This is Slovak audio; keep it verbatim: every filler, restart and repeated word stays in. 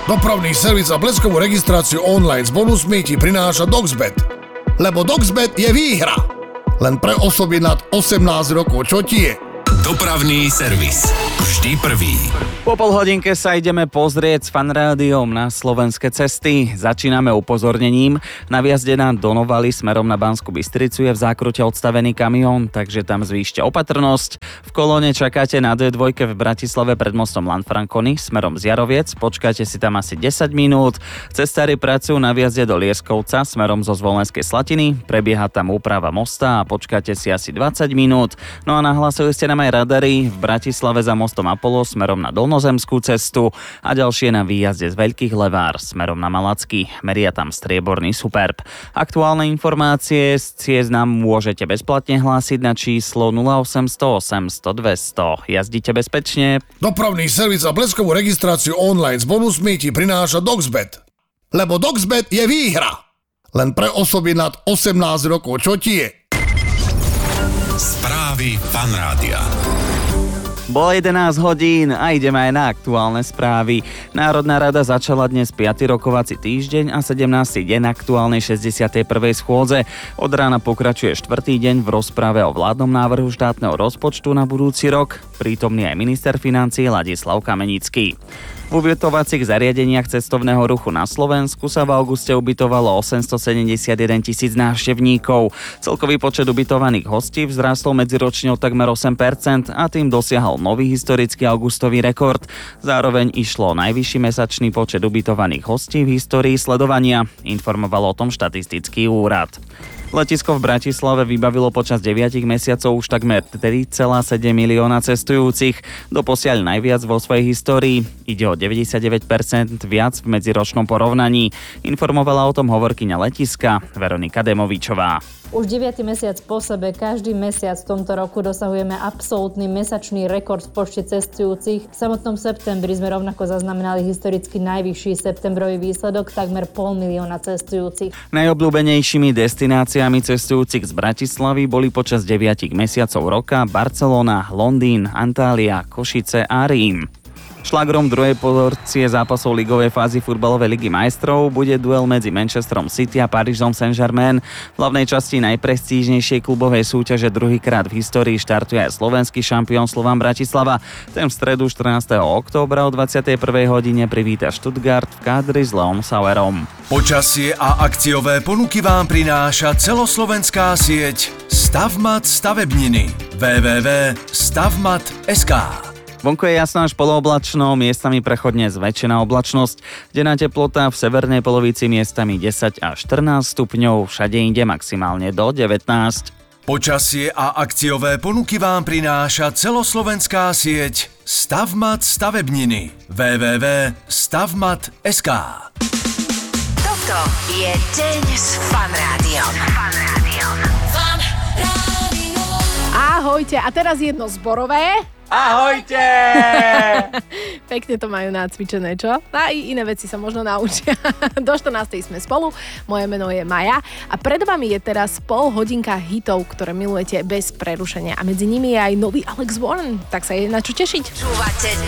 Dopravný servis a bleskovú registráciu online s bonusmi ti prináša Doxbet. Lebo Doxbet je výhra. Len pre osoby nad osemnásť rokov. Čo ti je? Dopravný servis. Vždy prvý. Po pol hodinke sa ideme pozrieť s Fanrádiom na slovenské cesty. Začíname upozornením. Na viazde na Donovali smerom na Banskú Bystricu je v zákrute odstavený kamión, takže tam zvýšte opatrnosť. V kolóne čakáte na dé dva v Bratislave pred mostom Lanfranconi smerom z Jaroviec. Počkáte si tam asi desať minút. Cestári pracujú na viazde do Lieskovca smerom zo Zvolenskej Slatiny. Prebieha tam úprava mosta a počkáte si asi dvadsať minút. No a nahlasili ste nám aj radary v Bratislave za mostom Apollo smerom na Dolnozemskú cestu a ďalšie na výjazde z Veľkých Levár smerom na Malacky. Meria tam strieborný Superb. Aktuálne informácie z ciest nám môžete bezplatne hlásiť na číslo nula osem nula osem, sto, dvesto. Jazdite bezpečne. Dopravný servis a bleskovú registráciu online s bonusmi ti prináša Doxbet. Lebo Doxbet je výhra. Len pre osoby nad osemnásť rokov. Čo ti je? Správy Fanrádia. Bolo jedenásť hodín a ideme aj na aktuálne správy. Národná rada začala dnes piaty rokovací týždeň a sedemnásty deň aktuálnej šesťdesiatej prvej schôdze. Od rána pokračuje štvrtý deň v rozprave o vládnom návrhu štátneho rozpočtu na budúci rok. Prítomný aj minister financií Ladislav Kamenický. V ubytovacích zariadeniach cestovného ruchu na Slovensku sa v auguste ubytovalo osemstosedemdesiatjeden tisíc návštevníkov. Celkový počet ubytovaných hostí vzrástol medziročne o takmer osem percent a tým dosiahol nový historický augustový rekord. Zároveň išlo o najvyšší mesačný počet ubytovaných hostí v histórii sledovania, informoval o tom štatistický úrad. Letisko v Bratislave vybavilo počas deviatich mesiacov už takmer tri celé sedem milióna cestujúcich, doposiaľ najviac vo svojej histórii. Ide o deväťdesiatdeväť percent viac v medziročnom porovnaní, informovala o tom hovorkyňa letiska Veronika Demovičová. Už deviaty mesiac po sebe, každý mesiac v tomto roku dosahujeme absolútny mesačný rekord v počte cestujúcich. V samotnom septembri sme rovnako zaznamenali historicky najvyšší septembrový výsledok, takmer pol milióna cestujúcich. Najobľúbenejšími destináciami cestujúcich z Bratislavy boli počas deviatich mesiacov roka Barcelona, Londýn, Antália, Košice a Rím. Šlagrom druhej porcie zápasov ligovej fázy futbalovej ligy majstrov bude duel medzi Manchesterom City a Parížom Saint-Germain. V hlavnej časti najprestížnejšej klubovej súťaže druhýkrát v histórii štartuje aj slovenský šampión Slovan Bratislava. Ten v stredu štrnásteho októbra o dvadsiatej prvej hodine privíta Stuttgart v kádri s Leom Sauerom. Počasie a akciové ponuky vám prináša celoslovenská sieť Stavmat stavebniny. w w w bodka stavmat bodka es ká. Vonku je jasno až polooblačno, miestami prechodne zväčšená oblačnosť. Denná teplota v severnej polovici miestami desať až štrnásť stupňov, všade inde maximálne do devätnásť. Počasie a akciové ponuky vám prináša celoslovenská sieť Stavmat stavebniny. w w w bodka stavmat bodka es ká. Toto je deň s Fanrádiom. Fanrádiom. Ahojte, a teraz jedno zborové. Ahojte! Pekne to majú nacvičené, čo? A i iné veci sa možno naučia. Do štrnástej sme spolu, moje meno je Maja a pred vami je teraz pol hodinka hitov, ktoré milujete bez prerušenia. A medzi nimi je aj nový Alex Warren, tak sa je na čo tešiť. Počúvate